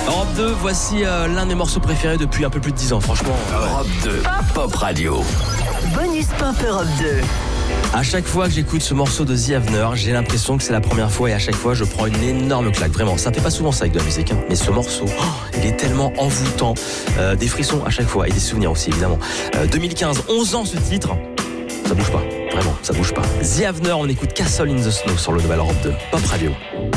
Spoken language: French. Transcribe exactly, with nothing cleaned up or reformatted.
Europe deux, voici euh, l'un des morceaux préférés depuis un peu plus de dix ans, franchement. Europe deux, Pop Radio. Bonus Pop Europe deux. À chaque fois que j'écoute ce morceau de The Avener, j'ai l'impression que c'est la première fois et à chaque fois je prends une énorme claque. Vraiment, ça fait pas souvent ça avec de la musique, hein. Mais ce morceau, oh, il est tellement envoûtant. Euh, des frissons à chaque fois et des souvenirs aussi, évidemment. Euh, deux mille quinze, onze ans ce titre, ça bouge pas. Vraiment, ça bouge pas. The Avener, on écoute Castle in the Snow sur le Nouvel Europe deux, Pop Radio.